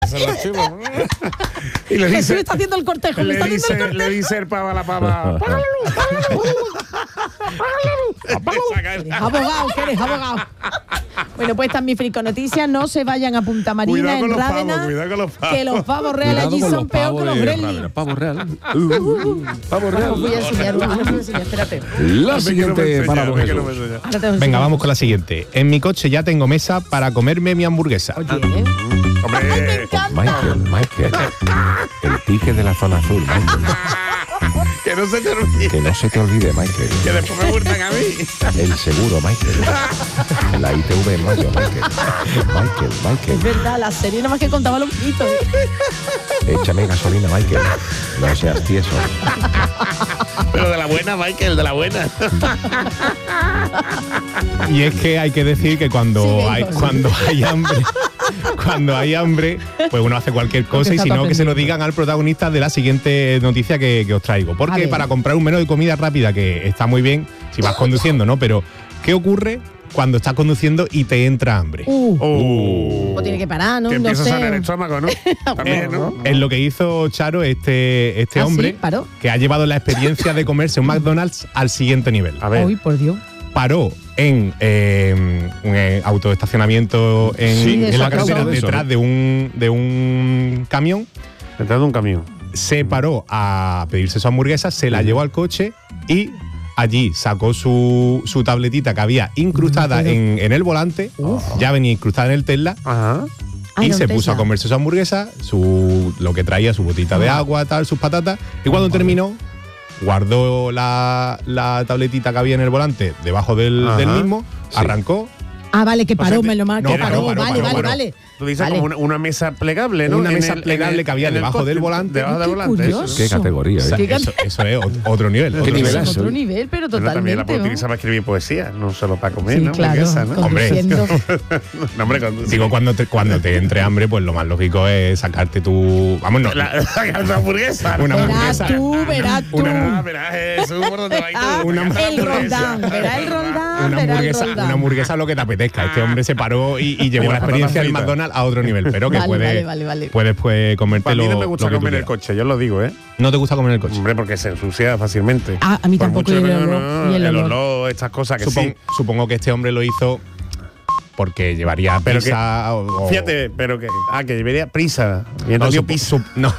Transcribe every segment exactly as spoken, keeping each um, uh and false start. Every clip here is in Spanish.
hacen los chivos. Y le Jesús dice, está haciendo el cortejo. le, está dice, haciendo el cortejo. le dice el pavo a la pava, apaga la luz, apaga la luz. Apaga la luz. Eres abogado, que eres abogado. Bueno, pues están mis frico noticias. No se vayan a Punta Marina, Cuidado con en los Rávena, pavos, cuidado con los pavos. que los pavos reales allí son peor que los gremlins. Pavo real. Uh, uh, pavo Os real. voy a enseñar uno, os voy a enseñar, espérate. La Me quiero siguiente enseñar, para me quiero Jesús. enseñar. Ahora te os Venga, enseño. vamos con la siguiente. En mi coche ya tengo mesa para comerme mi hamburguesa. Oye, Hombre, ¡ay, me encanta! Michael, Michael. El ticket de la zona azul, Michael. que no se te olvide. Que no se te olvide, Michael. Que después me hurtan a mí. El seguro, Michael. La I T V en mayo, Michael. Michael, Es Michael. verdad, la serie nada más que contaba los mitos. Échame gasolina, Michael. No seas tieso. Pero de la buena, Michael, de la buena. Y es que hay que decir que cuando Sigue, hay hijo, cuando hay hambre, cuando hay hambre, pues uno hace cualquier cosa y está si no que se lo aprendiendo. digan al protagonista de la siguiente noticia que, que os traigo. A Porque ver. para comprar un menú de comida rápida que está muy bien si vas conduciendo, ¿no? Pero ¿qué ocurre cuando estás conduciendo y te entra hambre? Uh, Oh. o tiene que parar, ¿no? Que No empieza a sé. sanar el estómago, ¿no? También, ¿no? Es lo que hizo Charo, este, este ¿Ah, sí? hombre, ¿Paró? que ha llevado la experiencia de comerse un McDonald's al siguiente nivel. A ver. Uy, por Dios. Paró en eh, un eh, autoestacionamiento en, Sí, en eso la ha carretera pasado eso, detrás ¿no? de un, de un camión. Detrás de un camión. Se paró a pedirse su hamburguesa, se la llevó al coche y allí sacó su, su tabletita que había incrustada Pero- en, en el volante, ya venía incrustada en el Tesla. Ajá. Ay, Y no, se Tesla. puso a comerse su hamburguesa, su, lo que traía, su botita de agua, tal, sus patatas. Y cuando terminó, guardó la, la tabletita que había en el volante debajo del, Ajá. del mismo, Sí. arrancó. Ah, vale, que paró, O sea, me lo marco. no, que paró, paró, paró, vale, paró, vale, paró. vale. Tú dices Vale. como una, una mesa plegable, ¿no? Una En mesa el- plegable en el- que había en el debajo coche, del volante. Debajo del Qué volante. curioso. eso. Qué categoría, O sea, ¿eh? Qué eso, eso es ot- otro nivel. ¿Qué otro nivel nivel. es? Otro nivel, pero Pero también totalmente. la puedo ¿no? utilizar para escribir poesía, no solo para comer, Sí, ¿no? claro. Hamburguesa, ¿no? Hombre. Conduciendo. No, hombre, con, Digo, cuando te, cuando te entre hambre, pues lo más lógico es sacarte tu. Vamos, no. la, la hamburguesa. Una Verás hamburguesa. tú, verás tú. Una, verás, Jesús, por dónde va Ah, tú. una Saca la el hamburguesa. rondán, verá el rondán, Una verá el hamburguesa, rondán. una hamburguesa lo que te apetezca. Este hombre se paró y, y llevó Y la las experiencia del patatas fritas. McDonald's a otro nivel. Pero que Vale, puedes, vale, vale, vale. puedes pues, comerte Para mí lo, no me gusta lo que tú comer en el quieras. coche, yo lo digo, ¿eh? ¿No te gusta comer en el coche? Hombre, porque se ensucia fácilmente. Ah, a mí Por tampoco, mucho y el que no, olor, no, y el el olor. olor, estas cosas que Supon- sí. Supongo que este hombre lo hizo porque llevaría Pero prisa o, o- Fíjate, pero que. Ah, que llevaría prisa. Y No, entonces sup- piso. sup- no.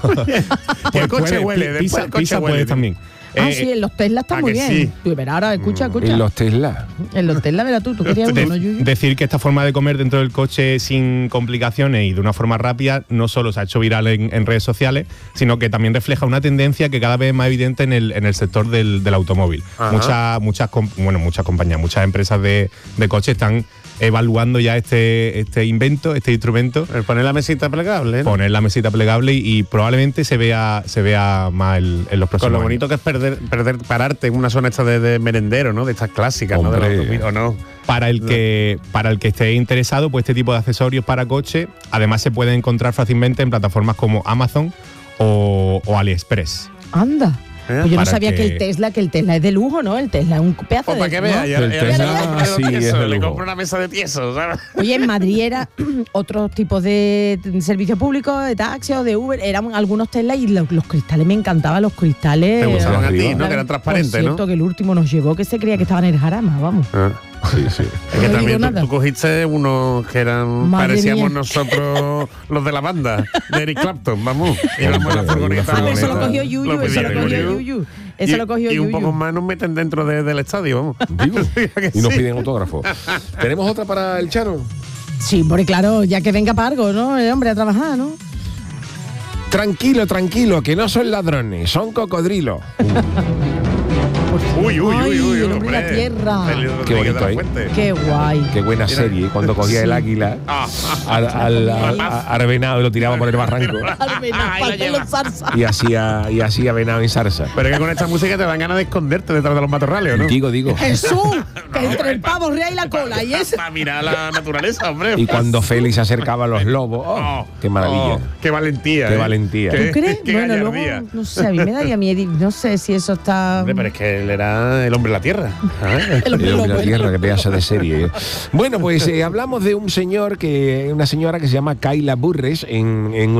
el coche huele, después Pisa, el coche pisa huele, puedes tío. también. Ah, Eh, sí, en los Tesla está ¿a muy que bien. sí? Tú verás ahora, escucha, escucha. Y los Tesla. En los Tesla, verás tú, tú querías de- uno, ¿no, Yuyu? decir que esta forma de comer dentro del coche sin complicaciones y de una forma rápida no solo se ha hecho viral en, en redes sociales, sino que también refleja una tendencia que cada vez es más evidente en el, en el sector del, del automóvil. Ajá. Muchas, muchas, com- bueno, muchas compañías, muchas empresas de, de coches están evaluando ya este, este invento, este instrumento, El poner la mesita plegable, ¿no? poner la mesita plegable y, y probablemente se vea, se vea más el- en los próximos Con lo años. bonito que es perder, perder, pararte en una zona esta de, de merendero, ¿no? De estas clásicas, ¿no? De la Hombre. autopista, ¿o no? Para el que para el que esté interesado, pues este tipo de accesorios para coche, además se pueden encontrar fácilmente en plataformas como Amazon o, o AliExpress. Anda. ¿Eh? Pues yo no Para sabía que... que- el Tesla, que el Tesla es de lujo, ¿no? El Tesla es un pedazo Pues de... para que ¿no? vea, ya, El ya- Tesla, ya le compro sí, tiesos, es de le lujo. compro una mesa de tiesos, ¿sabes? Oye, en Madrid era otros tipos de servicios públicos, de taxi o de Uber, eran algunos Tesla y los, los cristales, me encantaban los cristales. Te gustaban a ti, arriba. ¿no? Que eran transparentes, Por cierto, ¿no? que el último nos llevó que se creía que estaban en el jarama, vamos. Ah. Sí, sí. Es que No también digo tú, nada. tú cogiste unos que eran Madre parecíamos mía. nosotros los de la banda de Eric Clapton, vamos. Íbamos en la Hombre, furgoneta. una Ah, eso lo furgoneta. cogió Yuyu, Lo eso lo pedían, cogió Yuyu. Yuyu. Eso y, lo cogió y un Yuyu. poco más nos meten dentro de- del estadio, vamos. Digo, ¿A que y nos sí? piden autógrafo. ¿Tenemos otra para el Chano? Sí, porque claro, ya que venga para algo, ¿no? El hombre a trabajar, ¿no? Tranquilo, tranquilo, que no son ladrones, son cocodrilos. Uy, uy, uy, Ay, uy, el uy, hombre de la tierra. Feliz Qué Rodríguez bonito, de la ¿eh? Fuente. Qué guay. Qué buena Mira. serie, cuando cogía el águila Ah, al, al, al- a- a venado y lo tiraba por el barranco. Almena, Ahí lo falta lleva. los zarza. Y hacía, y hacía venado en zarza. Pero es que con esta música te dan ganas de esconderte detrás de los matorrales, ¿o no? Digo, digo. Jesús, que entre el pavo real y la cola. Y ese. Para mirar la naturaleza, hombre. Y cuando Félix se acercaba a los lobos, ¡oh! Oh, ¡Qué maravilla! oh, ¡Qué valentía! Qué eh. valentía. Qué- ¿Tú crees? qué Bueno, luego, gallardía. no sé, a mí me daría miedo. No sé si eso está. Hombre, pero es que él era el hombre de la tierra. ¿sabes? El hombre El hombre de lobo, la ¿eh? tierra, que pedazo de serie. ¿eh? Bueno, pues eh, hablamos de un señor que, una señora que se llama Kayla Burres en, en